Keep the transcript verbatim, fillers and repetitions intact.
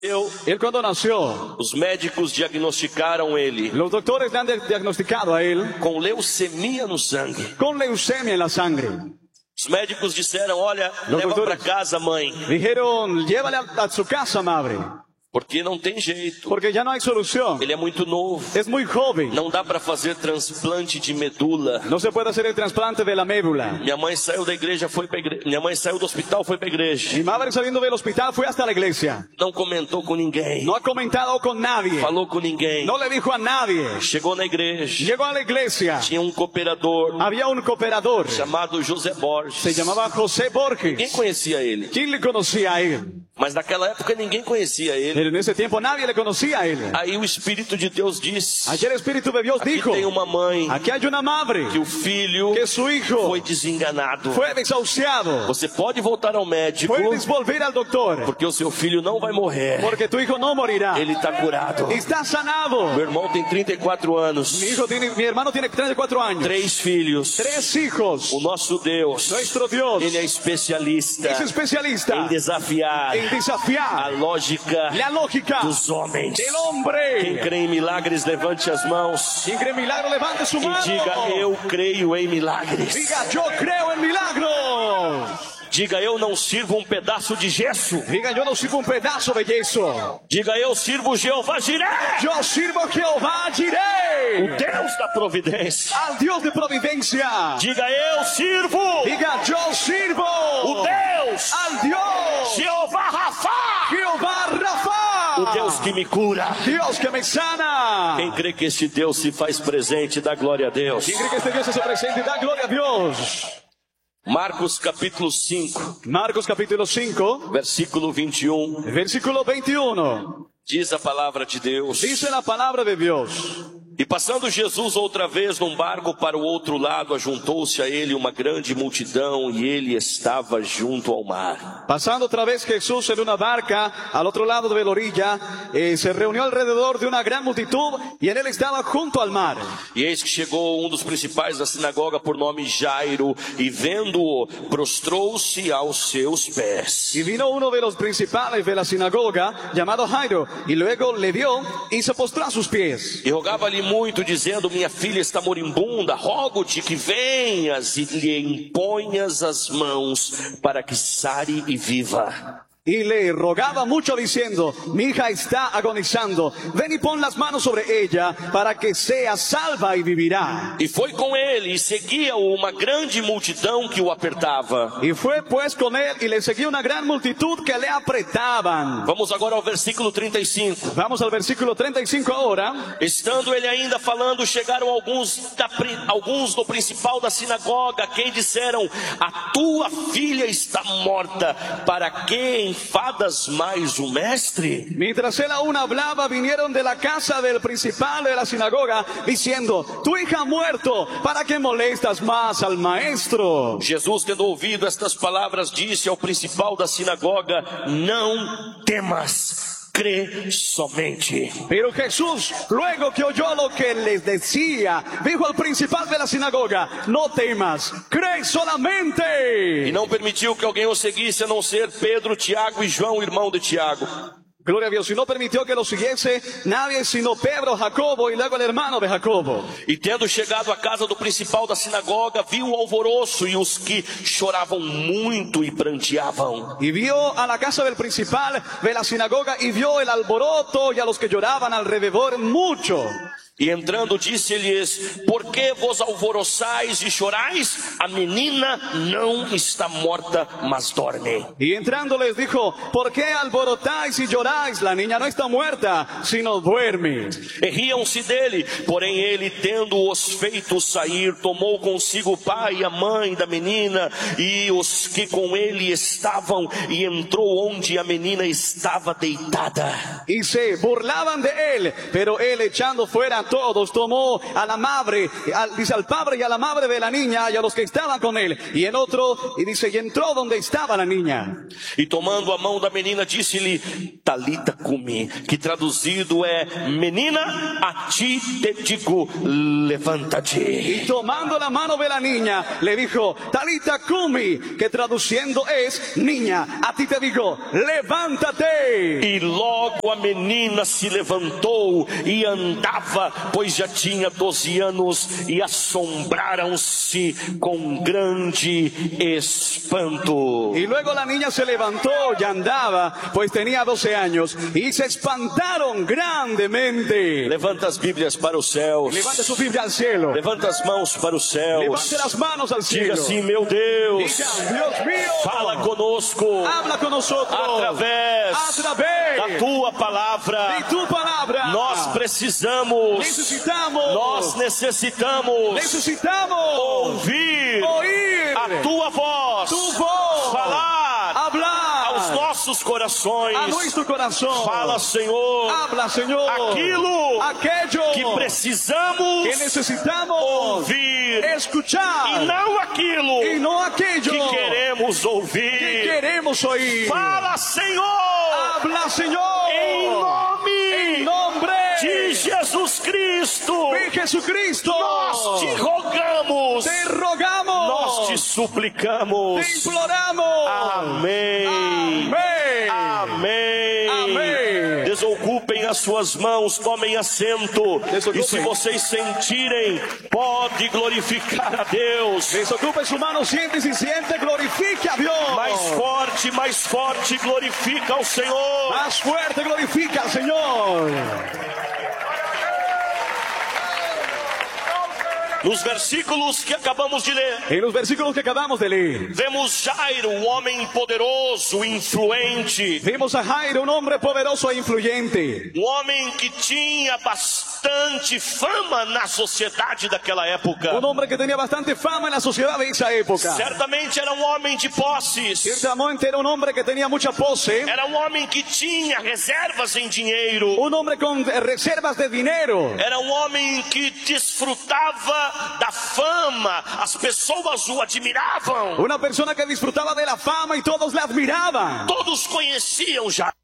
Eu, Él cuando nació, os médicos diagnosticaram ele los doctores le han diagnosticado a él com leucemia no sangue. con leucemia en la sangre. Os médicos disseram, olha, Los leva para doctores- casa, mãe, Dijeron, llévale a, a su casa, madre, porque não tem jeito. porque ya no hay solución. Ele é muito novo. Es muy joven. Não dá para fazer transplante de medula. No se puede hacer el trasplante de la médula. Minha mãe saiu da igreja, foi para igreja. Minha mãe saiu do hospital, foi para igreja. Mi madre saliendo del hospital fue hasta la iglesia. Não comentou com ninguém. No ha comentado con nadie. Falou com ninguém. No le dijo a nadie. Chegou na igreja. Llegó a la iglesia. Tinha um cooperador Había un cooperador. chamado José Borges. Se llamaba José Ninguém Borges. conhecia ele. ¿Quién le conocía a él? Mas naquela época ninguém conhecia ele. Pero en ese tiempo nadie le conocía a él. Aí o Espírito de Deus disse: Ayer el Espíritu de Dios aqui dijo, tem uma mãe aquí hay una madre que o filho que su hijo foi desenganado. fue desahuciado. Você pode voltar ao médico, Puedes volver al doctor, porque o seu filho não vai morrer. porque tu hijo no morirá. Ele está curado. Está sanado. Meu irmão tem trinta e quatro anos, Mi hijo tiene, mi hermano tiene treinta y cuatro años. três filhos. Tres hijos. O nosso Deus, Nuestro Dios ele é especialista es especialista em desafiar en a desafiar lógica la lógica dos homens. del Quem hombre. crê em milagres, levante as mãos Quien cree en milagro, levante su e mano. diga: eu creio em milagres. Diga, yo creo en milagros. Diga: eu não sirvo um pedaço de gesso. Diga, yo no sirvo un pedazo de yeso. Diga: eu sirvo Jeová Jiré, Yo sirvo a Jehová o Jireh, Deus da providência. al Dios de providencia. Diga: eu sirvo Diga, yo sirvo o Deus al Dios Jeová Rafá, Jehová o Rafa, Deus que me cura. Dios que me sana. Quem crê que este Deus se faz presente, dá glória a Deus. ¿Quién cree que este Dios se presente y da gloria a Dios? Marcos capítulo cinco, Marcos capítulo cinco, versículo vinte e um, versículo veintiuno. diz a palavra de Deus: Dice la palabra de Dios. e passando Jesus outra vez num barco para o outro lado, ajuntou-se a ele uma grande multidão, e ele estava junto ao mar. Pasando otra vez Jesús en una barca al otro lado de la orilla, eh, se reunió alrededor de una gran multitud y en él estaba junto al mar. E eis que chegou um dos principais da sinagoga, por nome Jairo, e vendo-o, prostrou-se aos seus pés. Y vino uno de los principales de la sinagoga, llamado Jairo, y luego le vio y se postró a sus pies. E rogava-lhe muito, dizendo: minha filha está moribunda, rogo-te que venhas e lhe imponhas as mãos para que sare e viva. Y le rogaba mucho diciendo, mi hija está agonizando, ven y pon las manos sobre ella para que sea salva y vivirá. E foi com ele, e seguia-o uma grande multidão que o apertava. Y fue pues con él y le seguía una gran multitud que le apretaban. Vamos agora ao versículo trinta e cinco. Vamos al versículo treinta y cinco ahora. Estando ele ainda falando, chegaram alguns, da, pri- alguns do principal da sinagoga, quem disseram: a tua filha está morta, para que enfadas mais o mestre? Mientras él aún hablaba, vinieron de la casa del principal de la sinagoga, diciendo, tu hija ha muerto, ¿para qué molestas más al maestro? Jesus, tendo ouvido estas palavras, disse ao principal da sinagoga: não temas, crê somente. Pero Jesús, luego que oyó lo que les decía, dijo al principal de la sinagoga, no temas, cree E solamente. não permitiu que alguém o seguisse, a não ser Pedro, Tiago e João, irmão de Tiago. Gloria a Dios, y no permitió que lo siguiese nadie sino Pedro, Jacobo y luego el hermano de Jacobo. E tendo chegado à casa do principal da sinagoga, viu o alvoroço e os que choravam muito e pranteavam. Y vio a la casa del principal de la sinagoga y vio el alboroto y a los que lloraban alrededor mucho. E entrando disse-lhes: por que vos alvoroçais e chorais? A menina não está morta, mas dorme. Y entrando les dijo, ¿por qué alborotáis y lloráis? La niña no está muerta, sino duerme. E riam-se dele, porém ele, tendo-os feito sair, tomou consigo o pai e a mãe da menina e os que com ele estavam, e entrou onde a menina estava deitada. Y se burlaban de él, pero él echando fuera todos, tomó a la madre, al, dice al padre y a la madre de la niña y a los que estaban con él. Y en otro, y dice, y entró donde estaba la niña. E tomando a mão da menina, disse-lhe, Talita cumi, que traduzido é, menina, a ti te digo, levanta-te. Y tomando la mano de la niña, le dijo, Talita cumi, que traduciendo es, niña, a ti te digo, levántate. E logo a menina se levantou e andava, pois já tinha doze anos, e assombraram-se com grande espanto. Y luego la niña se levantó y andaba, pues tenía doce años, y se espantaron grandemente. Levanta as Bíblias para os céus. Levante su Biblia al cielo. Levanta as mãos para os céus. Levante las manos al cielo. Diga assim, meu Deus, Diga, Dios mío, fala conosco habla con nosotros através a través da tua palavra. de tu palabra. Nós precisamos, necesitamos, nós necessitamos necesitamos ouvir oír a tua voz, tu voz, falar hablar aos nossos corações. a nuestro corazón. Fala, Senhor, Habla, Señor, aquilo aquello que precisamos que necesitamos ouvir escuchar e não aquilo y no aquello que queremos que ouvir. queremos oír. Fala, Senhor, Habla, Señor, em nome en nombre de Jesus Cristo. de Jesucristo. Nós te rogamos, Te rogamos, nós te suplicamos. te imploramos. Amém. Amém. Amém. Amém. Desocupem as suas mãos, tomem assento. Desocupem. E se vocês sentirem, pode glorificar a Deus. Desocupe su mano, siente y siente, glorifique a Dios. Mais forte, mais forte, glorifica ao Senhor. Más fuerte, glorifica al Señor. Nos versículos que acabamos de ler, En los versículos que acabamos de leer, vemos Jairo, um homem poderoso, influente, vimos a Jairo, un hombre poderoso e influyente. um homem que tinha bastante fama na sociedade daquela época. Un hombre que tenía bastante fama en la sociedad de esa época. Certamente era um homem de posses, Ciertamente era un hombre que tenía mucha pose. era um homem que tinha reservas em dinheiro, Un hombre con reservas de dinero. era um homem que desfrutava da fama, as pessoas o admiravam, Una persona que disfrutaba de la fama y todos la admiraban. todos conheciam Jairo.